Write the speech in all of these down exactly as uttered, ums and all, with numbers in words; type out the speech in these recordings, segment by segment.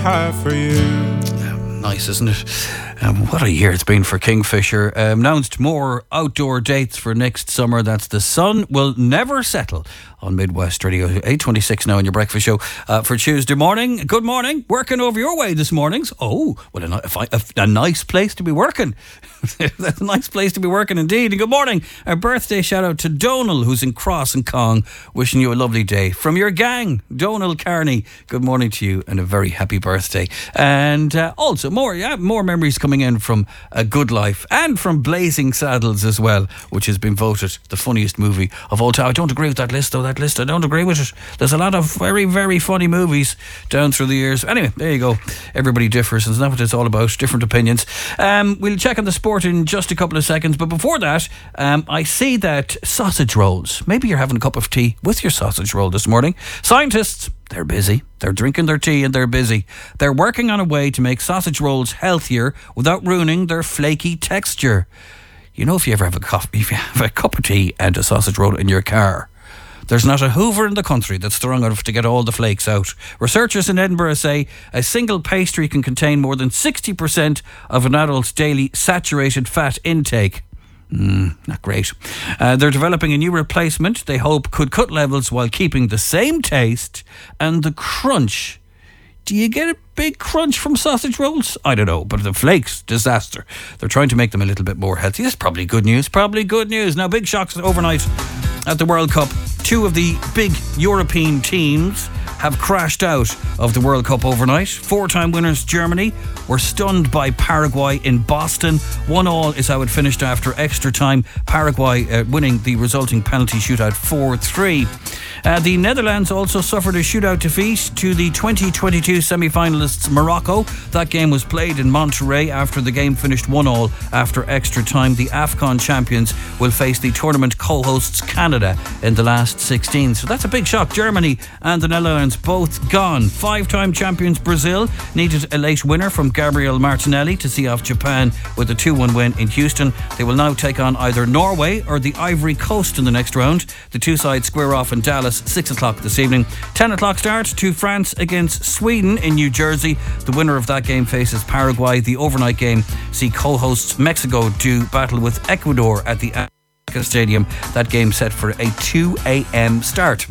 have for you. Nice, isn't it? Um, what a year it's been for Kingfisher. Um, announced more outdoor dates for next summer. That's The Sun Will Never Settle on Midwest Radio. eight twenty-six now on your breakfast show uh, for Tuesday morning. Good morning. Working over your way this mornings. Oh, what a, a, a nice place to be working. That's a nice place to be working indeed. And good morning. Our birthday shout out to Donal, who's in Cross and Kong, wishing you a lovely day. From your gang, Donal Carney, good morning to you and a very happy birthday. And uh, also more, yeah, more memories coming in from A Good Life and from Blazing Saddles as well, which has been voted the funniest movie of all time. I don't agree with that list though, that list, I don't agree with it. There's a lot of very, very funny movies down through the years. Anyway, there you go. Everybody differs, and that's what it's all about, different opinions. Um, we'll check on the sport in just a couple of seconds, but before that, um, I see that sausage rolls, maybe you're having a cup of tea with your sausage roll this morning. Scientists, they're busy. They're drinking their tea and they're busy. They're working on a way to make sausage rolls healthier without ruining their flaky texture. You know, if you ever have a coffee, if you have a cup of tea and a sausage roll in your car, there's not a Hoover in the country that's strong enough to get all the flakes out. Researchers in Edinburgh say a single pastry can contain more than sixty percent of an adult's daily saturated fat intake. Mm, not great. Uh, they're developing a new replacement they hope could cut levels while keeping the same taste and the crunch. Do you get a big crunch from sausage rolls? I don't know, but the flakes, disaster. They're trying to make them a little bit more healthy. That's probably good news, probably good news. Now, big shocks overnight at the World Cup. Two of the big European teams have crashed out of the World Cup overnight. Four-time winners Germany were stunned by Paraguay in Boston. One all is how it finished after extra time. Paraguay uh, winning the resulting penalty shootout four three. Uh, the Netherlands also suffered a shootout defeat to the twenty twenty-two semi-finalists Morocco. That game was played in Monterrey after the game finished one all after extra time. The AFCON champions will face the tournament co-hosts Canada in the last sixteen. So that's a big shock. Germany and the Netherlands both gone. Five-time champions Brazil needed a late winner from Gabriel Martinelli to see off Japan with a two one win in Houston. They will now take on either Norway or the Ivory Coast in the next round. The two sides square off in Dallas six o'clock this evening. ten o'clock start to France against Sweden in New Jersey. The winner of that game faces Paraguay. The overnight game see co-hosts Mexico do battle with Ecuador at the Azteca Stadium. That game set for a two a.m. start.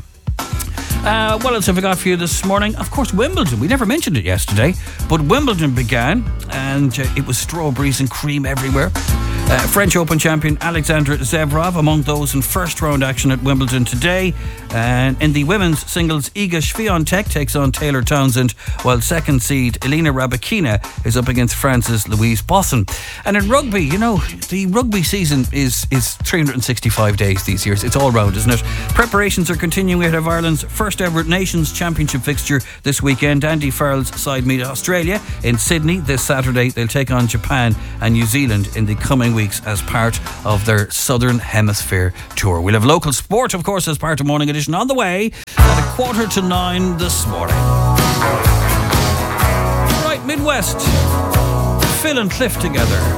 Uh, what else have I got for you this morning? Of course, Wimbledon. We never mentioned it yesterday, but Wimbledon began and uh, it was strawberries and cream everywhere. Uh, French Open champion Alexander Zverev among those in first round action at Wimbledon today. And in the women's singles, Iga Swiatek takes on Taylor Townsend, while second seed Elena Rybakina is up against France's Louise Bosson. And in rugby, you know, the rugby season is is three hundred sixty-five days these years. It's all round, isn't it? Preparations are continuing ahead of Ireland's first ever Nations Championship fixture this weekend. Andy Farrell's side meet Australia in Sydney this Saturday. They'll take on Japan and New Zealand in the coming weeks as part of their Southern Hemisphere tour. We'll have local sport, of course, as part of Morning Edition on the way at a quarter to nine this morning. Right, Midwest, Phil and Cliff together.